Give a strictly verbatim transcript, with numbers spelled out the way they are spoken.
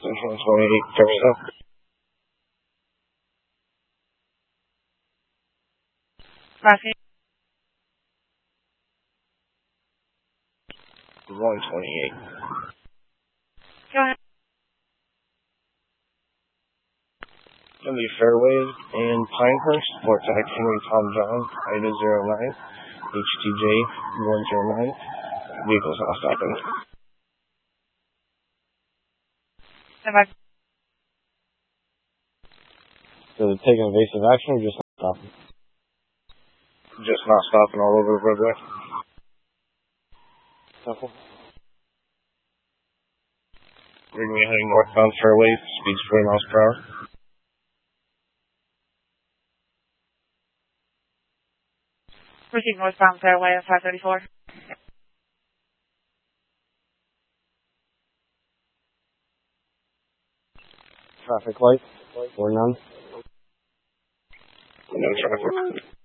one twenty-eight, terminal. Traffic. one twenty-eight. Go ahead. Gonna be Fairways and Pinehurst, Fort Jack Henry Tom John, Ida zero nine, H T J one zero nine, vehicles not stopping. Bye-bye. So they're taking evasive action or just not stopping? Just not stopping all over the roadway. Okay. We're going to be heading northbound Fairways, speeds twenty miles per hour. Proceed northbound Fairway at five thirty-four. Traffic lights or none? No traffic.